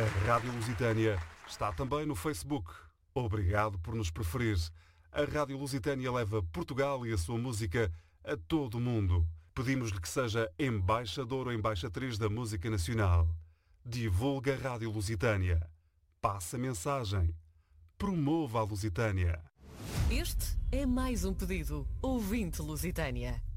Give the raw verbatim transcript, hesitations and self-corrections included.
A Rádio Lusitânia está também no Facebook. Obrigado por nos preferir. A Rádio Lusitânia leva Portugal e a sua música a todo o mundo. Pedimos-lhe que seja embaixador ou embaixatriz da música nacional. Divulga a Rádio Lusitânia. Passa a mensagem. Promova a Lusitânia. Este é mais um pedido. Ouvinte Lusitânia.